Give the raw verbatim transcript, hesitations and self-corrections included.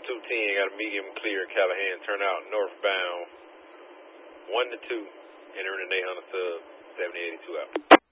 two ten, got a medium clear, Callahan, turn out northbound, one to two, entering the eight hundred sub, seventy eighty-two out.